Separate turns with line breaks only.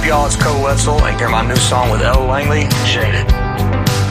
y'all, it's Cole Wetzel, and hear my new song with Elle Langley, Jaded.